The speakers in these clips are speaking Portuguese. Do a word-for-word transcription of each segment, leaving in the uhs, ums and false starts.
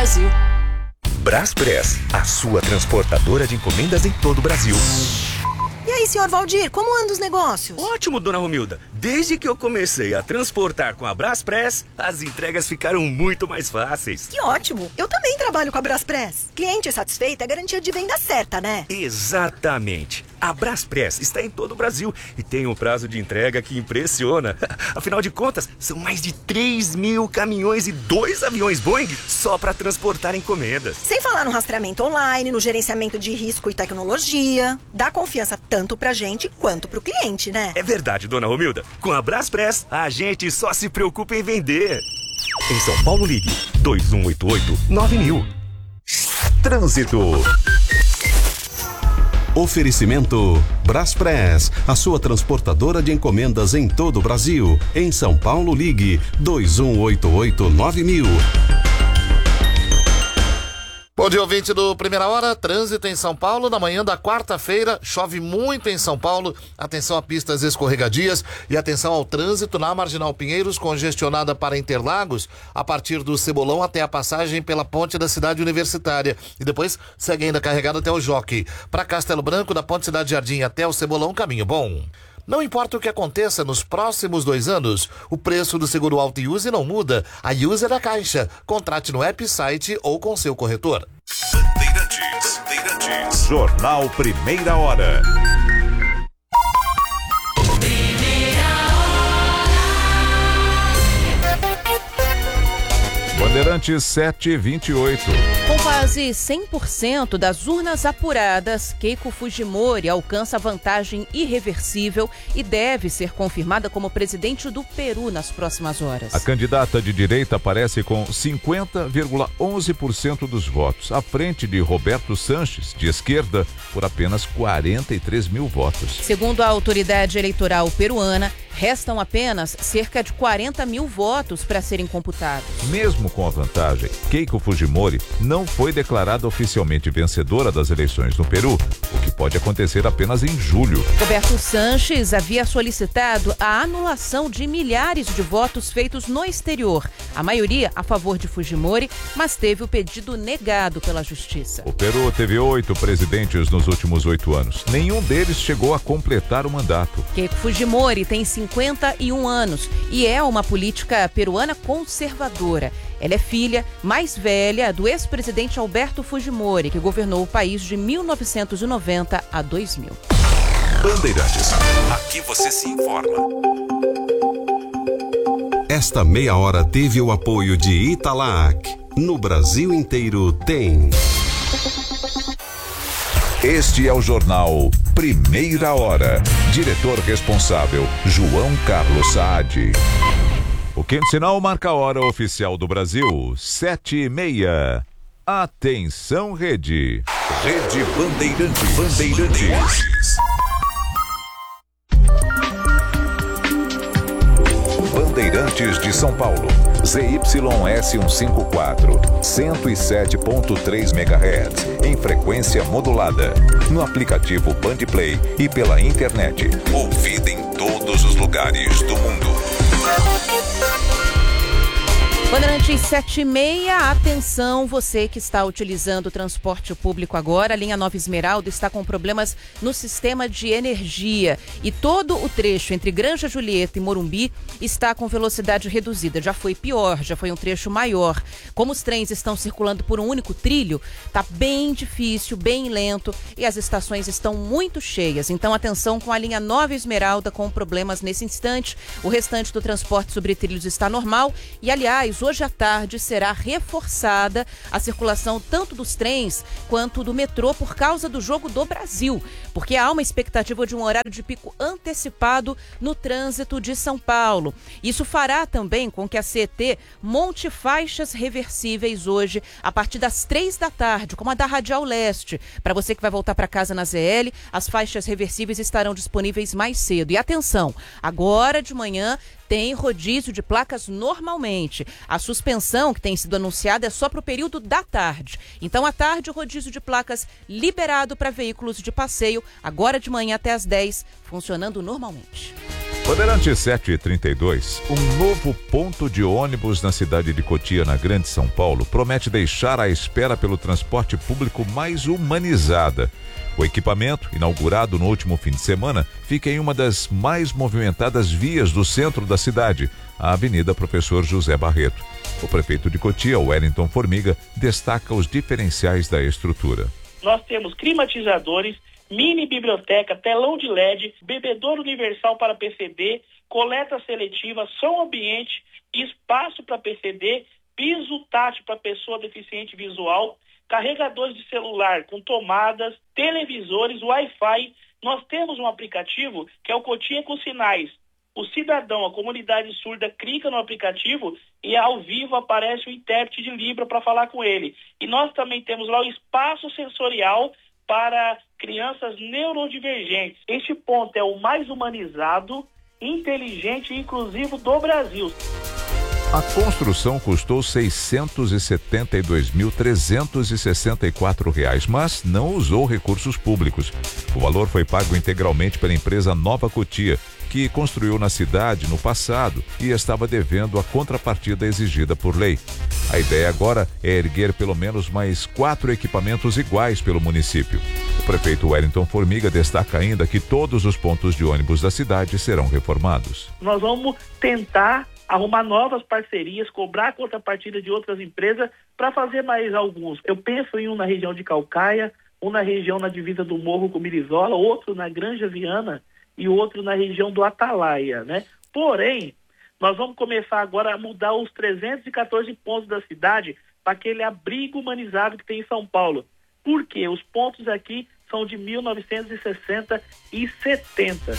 Brasil. Braspress, a sua transportadora de encomendas em todo o Brasil. E aí, senhor Valdir, como andam os negócios? Ótimo, dona Romilda. Desde que eu comecei a transportar com a Braspress, as entregas ficaram muito mais fáceis. Que ótimo! Eu também trabalho com a Braspress. Cliente satisfeito é garantia de venda certa, né? Exatamente. A Braspress está em todo o Brasil e tem um prazo de entrega que impressiona. Afinal de contas, são mais de três mil caminhões e dois aviões Boeing só para transportar encomendas. Sem falar no rastreamento online, no gerenciamento de risco e tecnologia. Dá confiança tanto pra gente quanto pro cliente, né? É verdade, dona Romilda. Com a Braspress, a gente só se preocupa em vender. Em São Paulo, ligue dois um oito oito nove mil. Trânsito. Oferecimento Braspress, a sua transportadora de encomendas em todo o Brasil. Em São Paulo, ligue dois um oito oito nove mil. Bom dia, ouvinte do Primeira Hora. Trânsito em São Paulo na manhã da quarta-feira. Chove muito em São Paulo. Atenção a pistas escorregadias e atenção ao trânsito na Marginal Pinheiros, congestionada para Interlagos, a partir do Cebolão até a passagem pela ponte da Cidade Universitária. E depois segue ainda carregado até o Jockey. Para Castelo Branco, da ponte Cidade Jardim até o Cebolão, caminho bom. Não importa o que aconteça nos próximos dois anos, o preço do seguro Auto e Use não muda. A Use é da Caixa. Contrate no app, site ou com seu corretor. Bandeirantes, Bandeirantes. Jornal Primeira Hora. Bandeirantes sete e vinte e oito. Com quase cem por cento das urnas apuradas, Keiko Fujimori alcança vantagem irreversível e deve ser confirmada como presidente do Peru nas próximas horas. A candidata de direita aparece com cinquenta vírgula onze por cento dos votos, à frente de Roberto Sanches, de esquerda, por apenas quarenta e três mil votos. Segundo a autoridade eleitoral peruana, restam apenas cerca de quarenta mil votos para serem computados. Mesmo com a vantagem, Keiko Fujimori não foi declarada oficialmente vencedora das eleições no Peru, o que pode acontecer apenas em julho. Roberto Sanches havia solicitado a anulação de milhares de votos feitos no exterior, a maioria a favor de Fujimori, mas teve o pedido negado pela justiça. O Peru teve oito presidentes nos últimos oito anos. Nenhum deles chegou a completar o mandato. Keiko Fujimori tem cinquenta e um anos e é uma política peruana conservadora. Ela é filha mais velha do ex-presidente Alberto Fujimori, que governou o país de mil novecentos e noventa a dois mil. Bandeirantes, aqui você se informa. Esta meia hora teve o apoio de Italac. No Brasil inteiro tem. Este é o jornal Primeira Hora. Diretor responsável, João Carlos Saad. O quinto sinal marca a hora oficial do Brasil, sete e meia. Atenção, Rede. Rede Bandeirantes. Bandeirantes. Bandeirantes de São Paulo. Z Y S cento e cinquenta e quatro, cento e sete ponto três megahertz, em frequência modulada. No aplicativo Bandplay e pela internet. Ouvida em todos os lugares do mundo. Bandeirantes sete e meia, atenção, você que está utilizando o transporte público agora, a linha Nova Esmeralda está com problemas no sistema de energia e todo o trecho entre Granja Julieta e Morumbi está com velocidade reduzida. Já foi pior, já foi um trecho maior. Como os trens estão circulando por um único trilho, está bem difícil, bem lento e as estações estão muito cheias. Então atenção com a linha Nova Esmeralda com problemas nesse instante. O restante do transporte sobre trilhos está normal e, aliás, hoje à tarde será reforçada a circulação tanto dos trens quanto do metrô por causa do Jogo do Brasil, porque há uma expectativa de um horário de pico antecipado no trânsito de São Paulo. Isso fará também com que a C E T monte faixas reversíveis hoje a partir das três da tarde, como a da Radial Leste. Para você que vai voltar para casa na Z L, as faixas reversíveis estarão disponíveis mais cedo. E atenção, agora de manhã tem rodízio de placas normalmente. A suspensão que tem sido anunciada é só para o período da tarde. Então, à tarde, o rodízio de placas liberado para veículos de passeio, agora de manhã até às dez, funcionando normalmente. Bandeirante sete e trinta e dois, um novo ponto de ônibus na cidade de Cotia, na Grande São Paulo, promete deixar a espera pelo transporte público mais humanizada. O equipamento, inaugurado no último fim de semana, fica em uma das mais movimentadas vias do centro da cidade, a Avenida Professor José Barreto. O prefeito de Cotia, Wellington Formiga, destaca os diferenciais da estrutura. Nós temos climatizadores, mini biblioteca, telão de L E D, bebedouro universal para P C D, coleta seletiva, som ambiente, espaço para P C D, piso tátil para pessoa deficiente visual, carregadores de celular com tomadas, televisores, Wi-Fi. Nós temos um aplicativo que é o Cotia com Sinais. O cidadão, a comunidade surda, clica no aplicativo e ao vivo aparece o intérprete de Libra para falar com ele. E nós também temos lá o espaço sensorial para crianças neurodivergentes. Este ponto é o mais humanizado, inteligente e inclusivo do Brasil. A construção custou seiscentos e setenta e dois mil trezentos e sessenta e quatro reais, mas não usou recursos públicos. O valor foi pago integralmente pela empresa Nova Cotia, que construiu na cidade no passado e estava devendo a contrapartida exigida por lei. A ideia agora é erguer pelo menos mais quatro equipamentos iguais pelo município. O prefeito Wellington Formiga destaca ainda que todos os pontos de ônibus da cidade serão reformados. Nós vamos tentar arrumar novas parcerias, cobrar a contrapartida de outras empresas para fazer mais alguns. Eu penso em um na região de Calcaia, um na região na divisa do Morro com Mirizola, outro na Granja Viana e outro na região do Atalaia, né? Porém, nós vamos começar agora a mudar os trezentos e quatorze pontos da cidade para aquele abrigo humanizado que tem em São Paulo. Por quê? Os pontos aqui são de mil novecentos e sessenta e setenta.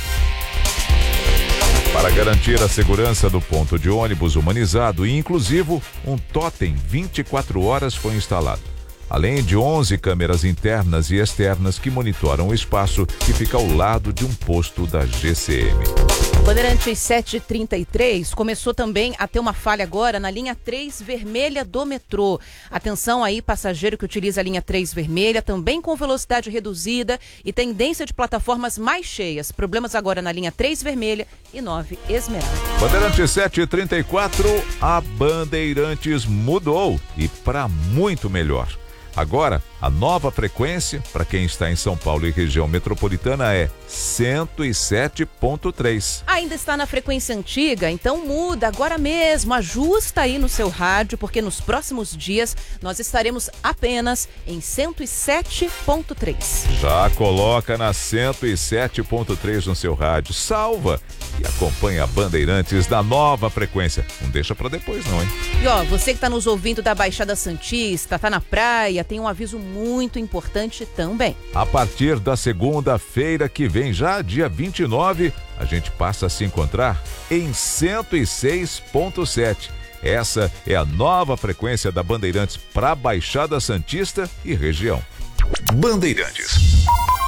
Para garantir a segurança do ponto de ônibus humanizado e inclusivo, um totem vinte e quatro horas foi instalado. Além de onze câmeras internas e externas que monitoram o espaço que fica ao lado de um posto da G C M. Bandeirantes sete e trinta e três começou também a ter uma falha agora na linha três vermelha do metrô. Atenção aí, passageiro que utiliza a linha três vermelha, também com velocidade reduzida e tendência de plataformas mais cheias. Problemas agora na linha três vermelha e nove Esmeralda. Bandeirantes sete e trinta e quatro, a Bandeirantes mudou e para muito melhor. Agora, a nova frequência para quem está em São Paulo e região metropolitana é cento e sete ponto três. Ainda está na frequência antiga? Então muda agora mesmo, ajusta aí no seu rádio, porque nos próximos dias nós estaremos apenas em cento e sete ponto três. Já coloca na cento e sete ponto três no seu rádio, salva e acompanha a Bandeirantes da nova frequência. Não deixa para depois não, hein? E ó, você que está nos ouvindo da Baixada Santista, tá na praia, tem um aviso muito importante também. A partir da segunda-feira que vem, já dia vinte e nove, a gente passa a se encontrar em cento e seis ponto sete. Essa é a nova frequência da Bandeirantes para Baixada Santista e região. Bandeirantes.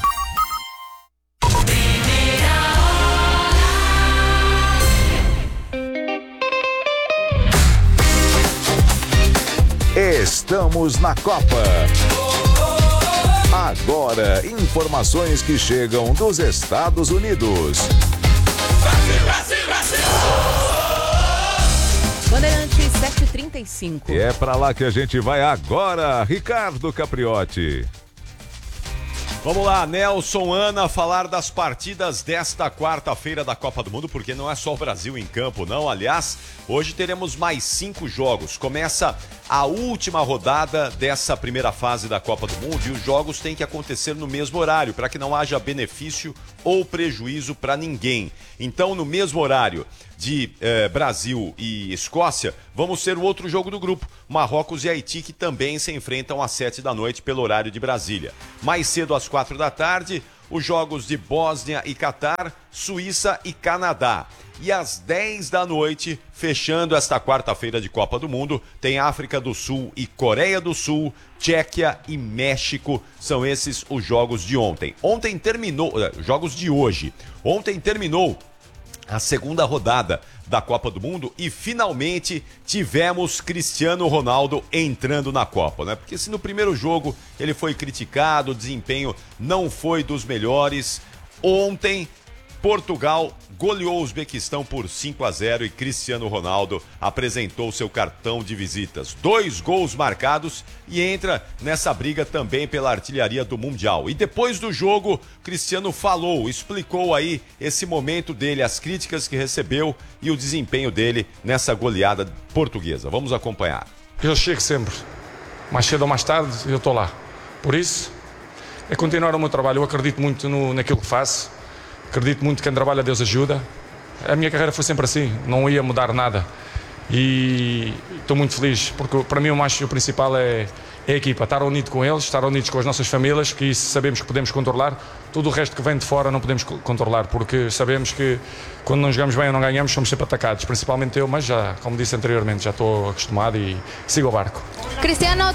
Estamos na Copa. Agora, informações que chegam dos Estados Unidos. Brasil, Brasil, Brasil! Bandeirantes sete e trinta e cinco. E é pra lá que a gente vai agora, Ricardo Capriotti. Vamos lá, Nelson, Ana, falar das partidas desta quarta-feira da Copa do Mundo, porque não é só o Brasil em campo, não. Aliás, hoje teremos mais cinco jogos. Começa a última rodada dessa primeira fase da Copa do Mundo e os jogos têm que acontecer no mesmo horário, para que não haja benefício ou prejuízo para ninguém. Então, no mesmo horário de eh, Brasil e Escócia, vamos ter o outro jogo do grupo, Marrocos e Haiti, que também se enfrentam às sete da noite pelo horário de Brasília. Mais cedo, às quatro da tarde, os jogos de Bósnia e Catar, Suíça e Canadá. E às dez da noite, fechando esta quarta-feira de Copa do Mundo, tem África do Sul e Coreia do Sul, Tchequia e México. São esses os jogos de ontem. Ontem terminou, jogos de hoje. Ontem terminou a segunda rodada da Copa do Mundo e finalmente tivemos Cristiano Ronaldo entrando na Copa, né? Porque se no primeiro jogo ele foi criticado, o desempenho não foi dos melhores, ontem Portugal goleou o Uzbequistão por cinco a zero e Cristiano Ronaldo apresentou seu cartão de visitas. Dois gols marcados e entra nessa briga também pela artilharia do Mundial. E depois do jogo, Cristiano falou, explicou aí esse momento dele, as críticas que recebeu e o desempenho dele nessa goleada portuguesa. Vamos acompanhar. Eu chego sempre, mais cedo ou mais tarde eu estou lá. Por isso, é continuar o meu trabalho. Eu acredito muito no, naquilo que faço. Acredito muito que quem trabalha, Deus ajuda. A minha carreira foi sempre assim, não ia mudar nada. E estou muito feliz, porque para mim o mais o principal é, é a equipa. Estar unido com eles, estar unidos com as nossas famílias, que isso sabemos que podemos controlar. Tudo o resto que vem de fora não podemos controlar, porque sabemos que quando não jogamos bem ou não ganhamos, somos sempre atacados. Principalmente eu, mas já, como disse anteriormente, já estou acostumado e sigo o barco. Cristiano...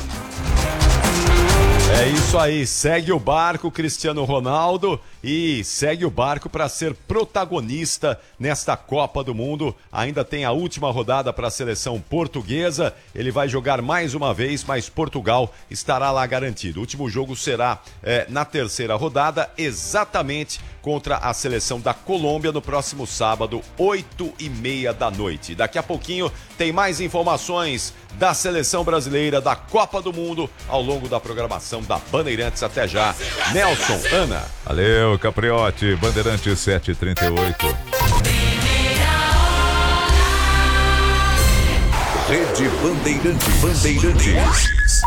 É isso aí, segue o barco Cristiano Ronaldo e segue o barco para ser protagonista nesta Copa do Mundo. Ainda tem a última rodada para a seleção portuguesa, ele vai jogar mais uma vez, mas Portugal estará lá garantido. O último jogo será é, na terceira rodada, exatamente contra a seleção da Colômbia no próximo sábado, oito e meia da noite. Daqui a pouquinho tem mais informações da seleção brasileira da Copa do Mundo ao longo da programação da Bandeirantes. Até já, Nelson, Ana. Valeu, Capriotti, Bandeirantes sete e trinta e oito. Rede Bandeirantes. Bandeirantes.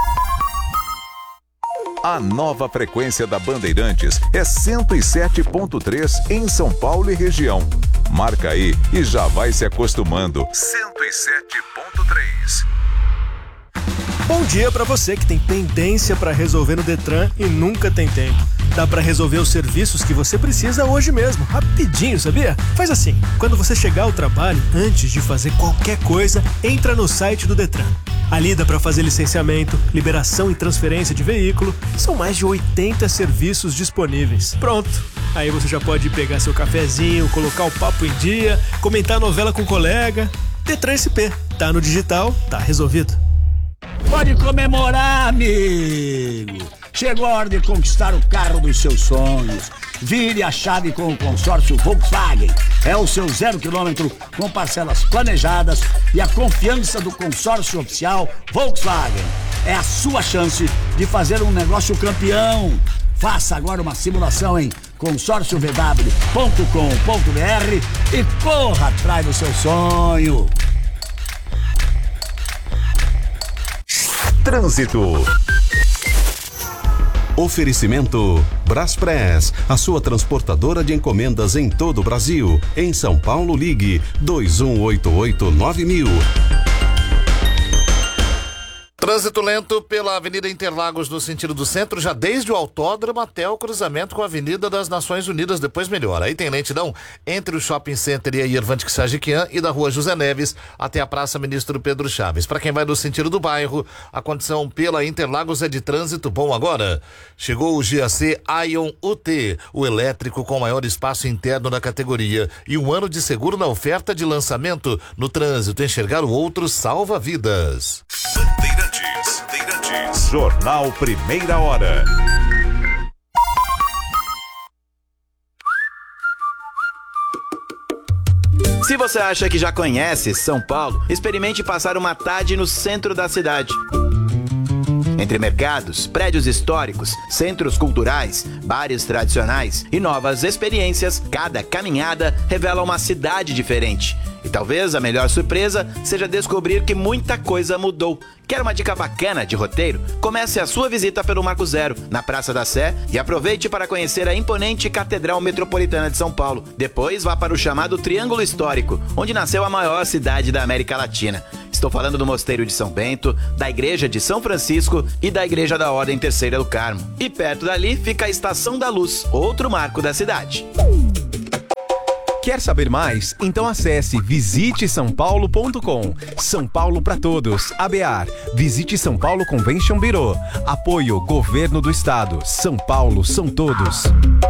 A nova frequência da Bandeirantes é cento e sete ponto três em São Paulo e região. Marca aí e já vai se acostumando. cento e sete ponto três. Bom dia para você que tem pendência para resolver no Detran e nunca tem tempo. Dá para resolver os serviços que você precisa hoje mesmo, rapidinho, sabia? Faz assim, quando você chegar ao trabalho, antes de fazer qualquer coisa, entra no site do Detran. Ali dá para fazer licenciamento, liberação e transferência de veículo. São mais de oitenta serviços disponíveis. Pronto! Aí você já pode pegar seu cafezinho, colocar o papo em dia, comentar a novela com o colega. Detran S P. Tá no digital, tá resolvido. Pode comemorar, amigo! Chegou a hora de conquistar o carro dos seus sonhos. Vire a chave com o consórcio Volkswagen. É o seu zero quilômetro com parcelas planejadas e a confiança do consórcio oficial Volkswagen. É a sua chance de fazer um negócio campeão. Faça agora uma simulação em consórcio v w ponto com ponto b r e corra atrás do seu sonho. Trânsito. Oferecimento Braspress, a sua transportadora de encomendas em todo o Brasil. Em São Paulo, ligue dois um oito oito nove mil. Trânsito lento pela Avenida Interlagos no sentido do centro, já desde o autódromo até o cruzamento com a Avenida das Nações Unidas, depois melhora. Aí tem lentidão entre o Shopping Center e a Irvante Sajiquian e da Rua José Neves até a Praça Ministro Pedro Chaves. Para quem vai no sentido do bairro, a condição pela Interlagos é de trânsito bom agora. Chegou o G A C Ion U T, o elétrico com maior espaço interno da categoria e um ano de seguro na oferta de lançamento. No trânsito, enxergar o outro salva vidas. Bandeirantes. Bandeirantes. Jornal Primeira Hora. Se você acha que já conhece São Paulo, experimente passar uma tarde no centro da cidade. Entre mercados, prédios históricos, centros culturais, bares tradicionais e novas experiências, cada caminhada revela uma cidade diferente. E talvez a melhor surpresa seja descobrir que muita coisa mudou. Quer uma dica bacana de roteiro? Comece a sua visita pelo Marco Zero, na Praça da Sé, e aproveite para conhecer a imponente Catedral Metropolitana de São Paulo. Depois vá para o chamado Triângulo Histórico, onde nasceu a maior cidade da América Latina. Estou falando do Mosteiro de São Bento, da Igreja de São Francisco e da Igreja da Ordem Terceira do Carmo. E perto dali fica a Estação da Luz, outro marco da cidade. Quer saber mais? Então acesse visite são paulo ponto com. São Paulo para todos. A B A R. Visite São Paulo Convention Bureau. Apoio Governo do Estado. São Paulo são todos.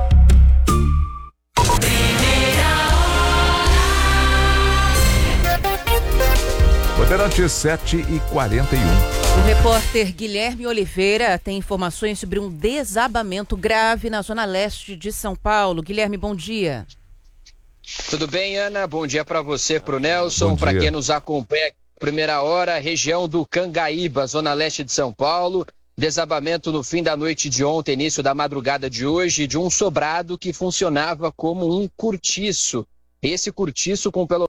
Bandeirantes sete e quarenta e um. O repórter Guilherme Oliveira tem informações sobre um desabamento grave na zona leste de São Paulo. Guilherme, bom dia. Tudo bem, Ana? Bom dia para você, para o Nelson, para quem nos acompanha aqui na primeira hora, região do Cangaíba, zona leste de São Paulo. Desabamento no fim da noite de ontem, início da madrugada de hoje, de um sobrado que funcionava como um cortiço. Esse cortiço com pelo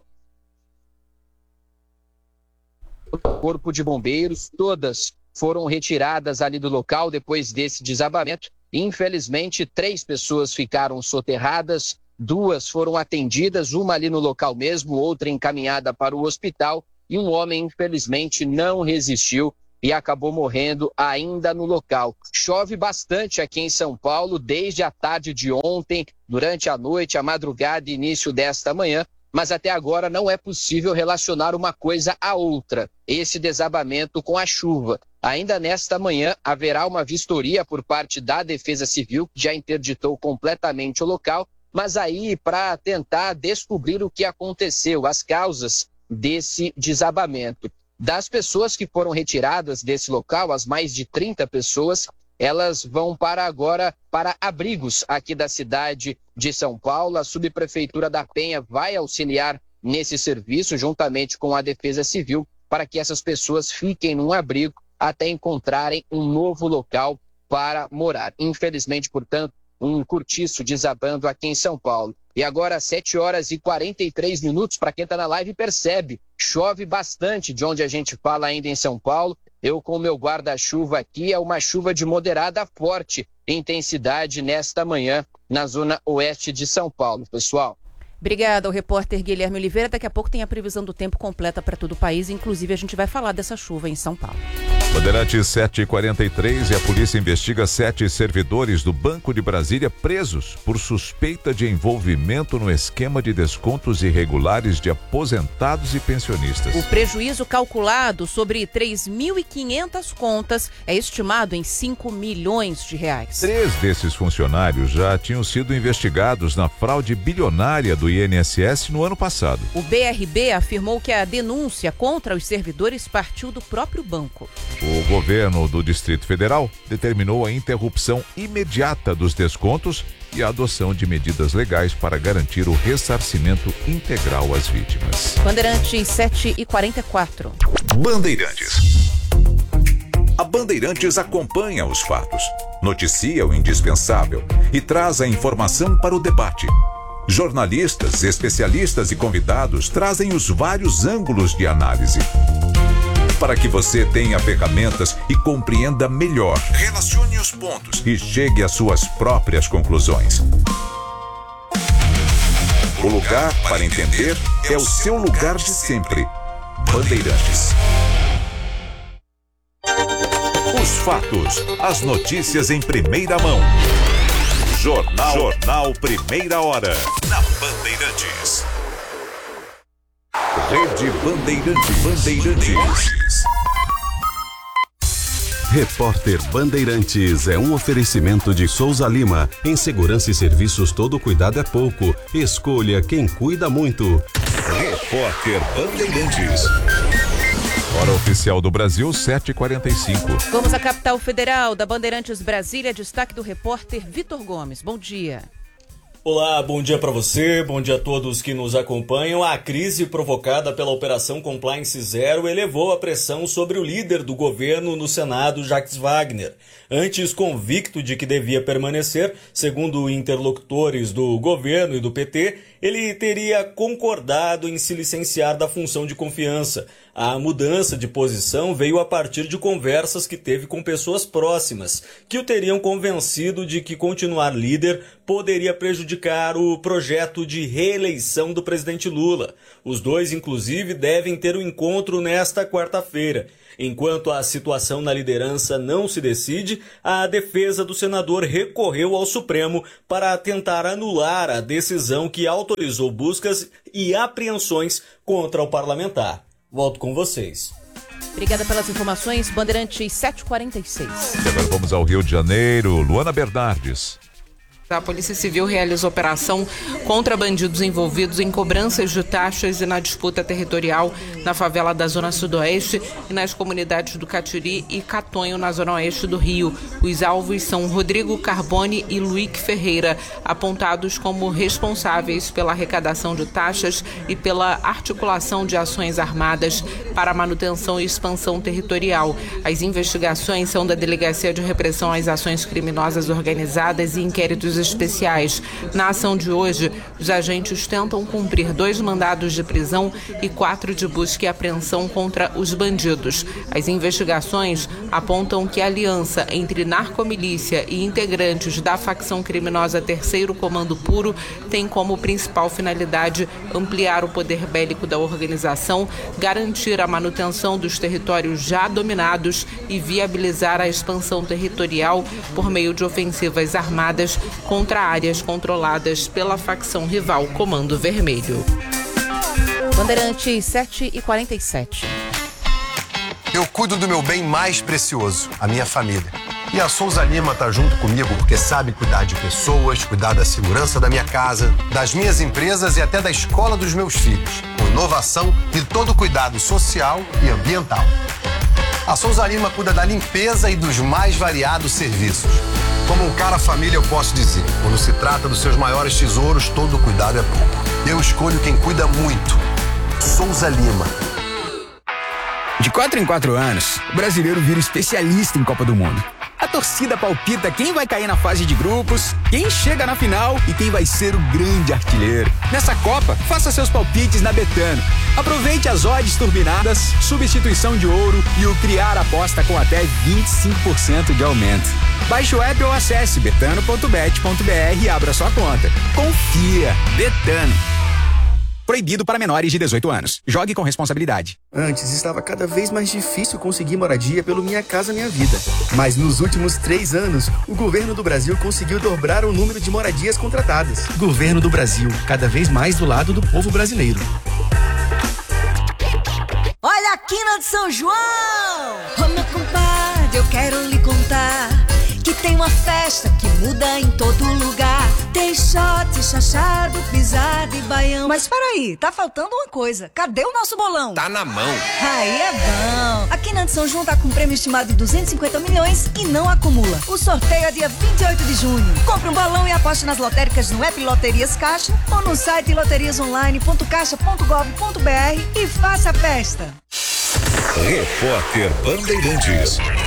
corpo de bombeiros, todas foram retiradas ali do local depois desse desabamento. Infelizmente, três pessoas ficaram soterradas, duas foram atendidas, uma ali no local mesmo, outra encaminhada para o hospital, e um homem, infelizmente, não resistiu e acabou morrendo ainda no local. Chove bastante aqui em São Paulo desde a tarde de ontem, durante a noite, a madrugada e início desta manhã, mas até agora não é possível relacionar uma coisa à outra, esse desabamento com a chuva. Ainda nesta manhã haverá uma vistoria por parte da Defesa Civil, que já interditou completamente o local, mas aí para tentar descobrir o que aconteceu, as causas desse desabamento. Das pessoas que foram retiradas desse local, as mais de trinta pessoas, elas vão para agora para abrigos aqui da cidade de São Paulo. A Subprefeitura da Penha vai auxiliar nesse serviço, juntamente com a Defesa Civil, para que essas pessoas fiquem num abrigo até encontrarem um novo local para morar. Infelizmente, portanto, um cortiço desabando aqui em São Paulo. E agora, sete horas e quarenta e três minutos, para quem está na live percebe, chove bastante de onde a gente fala ainda em São Paulo. Eu com o meu guarda-chuva aqui, é uma chuva de moderada a forte intensidade nesta manhã na zona oeste de São Paulo, pessoal. Obrigada ao repórter Guilherme Oliveira. Daqui a pouco tem a previsão do tempo completa para todo o país. Inclusive, a gente vai falar dessa chuva em São Paulo. Bandeirantes sete e quarenta e três e a polícia investiga sete servidores do Banco de Brasília presos por suspeita de envolvimento no esquema de descontos irregulares de aposentados e pensionistas. O prejuízo calculado sobre três mil e quinhentas contas é estimado em cinco milhões de reais. Três desses funcionários já tinham sido investigados na fraude bilionária do I N S S no ano passado. O B R B afirmou que a denúncia contra os servidores partiu do próprio banco. O governo do Distrito Federal determinou a interrupção imediata dos descontos e a adoção de medidas legais para garantir o ressarcimento integral às vítimas. Bandeirantes sete e quarenta e quatro. Bandeirantes. A Bandeirantes acompanha os fatos, noticia o indispensável e traz a informação para o debate. Jornalistas, especialistas e convidados trazem os vários ângulos de análise, para que você tenha ferramentas e compreenda melhor. Relacione os pontos e chegue às suas próprias conclusões. O lugar para entender é o seu lugar de sempre. Bandeirantes. Os fatos, as notícias em primeira mão. Jornal, Jornal Primeira Hora. Na Bandeirantes. Rede Bandeirantes. Bandeirantes. Repórter Bandeirantes é um oferecimento de Souza Lima. Em segurança e serviços todo cuidado é pouco. Escolha quem cuida muito. Repórter Bandeirantes. Hora oficial do Brasil, sete e quarenta e cinco. Vamos à capital federal da Bandeirantes Brasília. Destaque do repórter Vitor Gomes. Bom dia. Olá, bom dia para você, bom dia a todos que nos acompanham. A crise provocada pela Operação Compliance Zero elevou a pressão sobre o líder do governo no Senado, Jacques Wagner. Antes convicto de que devia permanecer, segundo interlocutores do governo e do P T, ele teria concordado em se licenciar da função de confiança. A mudança de posição veio a partir de conversas que teve com pessoas próximas, que o teriam convencido de que continuar líder poderia prejudicar o projeto de reeleição do presidente Lula. Os dois, inclusive, devem ter um encontro nesta quarta-feira. Enquanto a situação na liderança não se decide, a defesa do senador recorreu ao Supremo para tentar anular a decisão que autorizou buscas e apreensões contra o parlamentar. Volto com vocês. Obrigada pelas informações. Bandeirantes sete e quarenta e seis. E agora vamos ao Rio de Janeiro. Luana Bernardes. A Polícia Civil realizou operação contra bandidos envolvidos em cobranças de taxas e na disputa territorial na favela da Zona Sudoeste e nas comunidades do Catiri e Catonho, na Zona Oeste do Rio. Os alvos são Rodrigo Carbone e Luick Ferreira, apontados como responsáveis pela arrecadação de taxas e pela articulação de ações armadas para a manutenção e expansão territorial. As investigações são da Delegacia de Repressão às Ações Criminosas Organizadas e Inquéritos Especiais. Na ação de hoje, os agentes tentam cumprir dois mandados de prisão e quatro de busca e apreensão contra os bandidos. As investigações apontam que a aliança entre narcomilícia e integrantes da facção criminosa Terceiro Comando Puro tem como principal finalidade ampliar o poder bélico da organização, garantir a manutenção dos territórios já dominados e viabilizar a expansão territorial por meio de ofensivas armadas contra áreas controladas pela facção rival Comando Vermelho. Bandeirantes sete e quarenta e sete. Eu cuido do meu bem mais precioso, a minha família. E a Souza Lima está junto comigo porque sabe cuidar de pessoas, cuidar da segurança da minha casa, das minhas empresas e até da escola dos meus filhos, com inovação e todo cuidado social e ambiental. A Souza Lima cuida da limpeza e dos mais variados serviços. Como um cara família, eu posso dizer, quando se trata dos seus maiores tesouros, todo cuidado é pouco. Eu escolho quem cuida muito. Souza Lima. De quatro em quatro anos, o brasileiro vira especialista em Copa do Mundo. A torcida palpita quem vai cair na fase de grupos, quem chega na final e quem vai ser o grande artilheiro. Nessa Copa, faça seus palpites na Betano. Aproveite as odds turbinadas, substituição de ouro e o criar aposta com até vinte e cinco por cento de aumento. Baixe o app ou acesse betano ponto bet ponto br e abra sua conta. Confia. Betano. Proibido para menores de dezoito anos. Jogue com responsabilidade. Antes estava cada vez mais difícil conseguir moradia pelo Minha Casa Minha Vida. Mas nos últimos três anos, o governo do Brasil conseguiu dobrar o número de moradias contratadas. Governo do Brasil, cada vez mais do lado do povo brasileiro. Olha a quina de São João! Ô meu compadre, eu quero lhe contar que tem uma festa que muda em todo lugar. Tem shot, chachado, pisado e baião. Mas peraí, tá faltando uma coisa. Cadê o nosso bolão? Tá na mão. Aí é bom. A Quina de São João tá com um prêmio estimado de duzentos e cinquenta milhões e não acumula. O sorteio é dia vinte e oito de junho. Compre um balão e aposte nas lotéricas no app Loterias Caixa ou no site loterias online ponto caixa ponto gov ponto br e faça a festa. Repórter Bandeirantes.